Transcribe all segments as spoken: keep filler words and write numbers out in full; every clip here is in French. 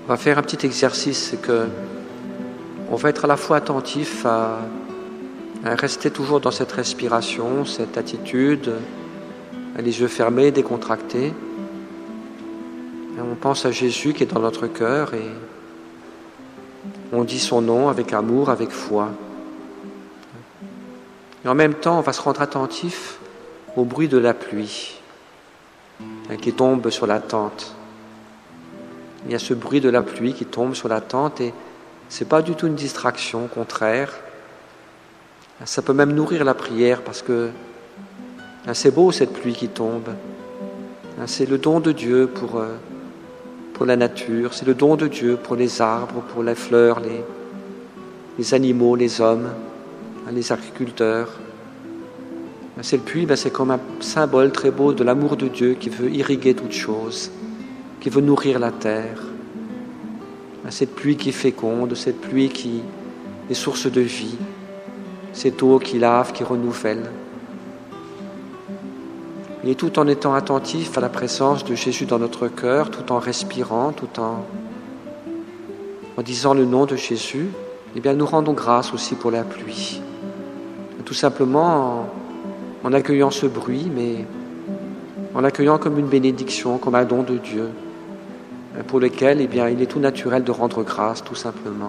On va faire un petit exercice, c'est que on va être à la fois attentif à, à rester toujours dans cette respiration, cette attitude, les yeux fermés, décontractés. Et on pense à Jésus qui est dans notre cœur et on dit son nom avec amour, avec foi. Et en même temps, on va se rendre attentif au bruit de la pluie qui tombe sur la tente. Il y a ce bruit de la pluie qui tombe sur la tente et ce n'est pas du tout une distraction, au contraire. Ça peut même nourrir la prière parce que c'est beau cette pluie qui tombe. C'est le don de Dieu pour, pour la nature, c'est le don de Dieu pour les arbres, pour les fleurs, les, les animaux, les hommes, les agriculteurs. Cette pluie, ben, c'est comme un symbole très beau de l'amour de Dieu qui veut irriguer toutes choses, qui veut nourrir la terre. Cette pluie qui féconde, cette pluie qui est source de vie, cette eau qui lave, qui renouvelle. Et tout en étant attentif à la présence de Jésus dans notre cœur, tout en respirant, tout en, en disant le nom de Jésus, eh bien nous rendons grâce aussi pour la pluie. Tout simplement en, en accueillant ce bruit, mais en l'accueillant comme une bénédiction, comme un don de Dieu, pour lequel eh bien, il est tout naturel de rendre grâce, tout simplement.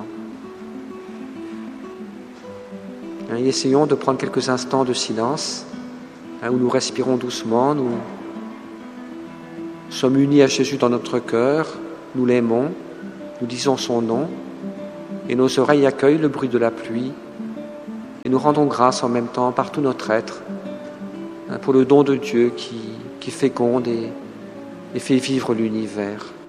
Et essayons de prendre quelques instants de silence, où nous respirons doucement, nous sommes unis à Jésus dans notre cœur, nous l'aimons, nous disons son nom, et nos oreilles accueillent le bruit de la pluie, et nous rendons grâce en même temps par tout notre être, pour le don de Dieu qui, qui féconde et, et fait vivre l'univers.